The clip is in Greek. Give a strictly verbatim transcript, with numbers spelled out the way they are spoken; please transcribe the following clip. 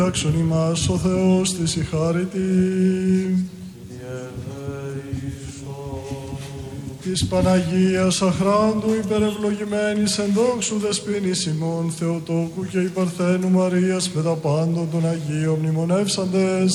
Άξον ημάς ο Θεός της η χάρητη. Της Παναγίας Αχράντου υπερευλογημένης εν δόξου δεσποίνης ημών Θεοτόκου και η Παρθένου Μαρίας με τα πάντων των Αγίων μνημονεύσαντες